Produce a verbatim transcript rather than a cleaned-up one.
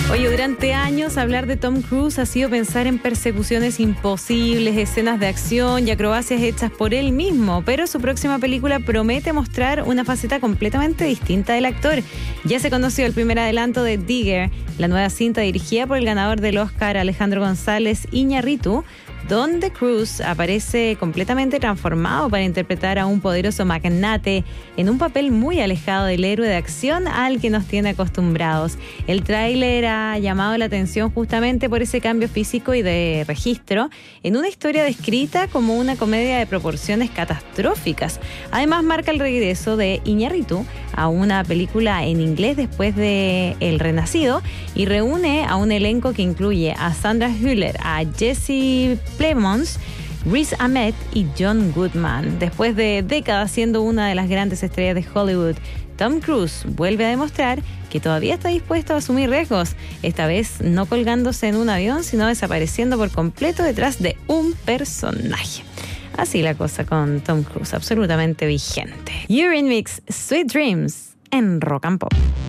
Oye, durante años hablar de Tom Cruise ha sido pensar en persecuciones imposibles, escenas de acción y acrobacias hechas por él mismo, pero su próxima película promete mostrar una faceta completamente distinta del actor. Ya se conoció el primer adelanto de Digger, la nueva cinta dirigida por el ganador del Oscar Alejandro González Iñárritu, donde Cruise aparece completamente transformado para interpretar a un poderoso magnate en un papel muy alejado del héroe de acción al que nos tiene acostumbrados. El tráiler ha llamado la atención justamente por ese cambio físico y de registro en una historia descrita como una comedia de proporciones catastróficas. Además, marca el regreso de Iñárritu a una película en inglés después de El Renacido y reúne a un elenco que incluye a Sandra Hüller, a Jesse Plemons, Riz Ahmed y John Goodman. Después de décadas siendo una de las grandes estrellas de Hollywood, Tom Cruise vuelve a demostrar que todavía está dispuesto a asumir riesgos, esta vez no colgándose en un avión, sino desapareciendo por completo detrás de un personaje. Así la cosa con Tom Cruise, absolutamente vigente. You're in Mix, Sweet Dreams, en Rock and Pop.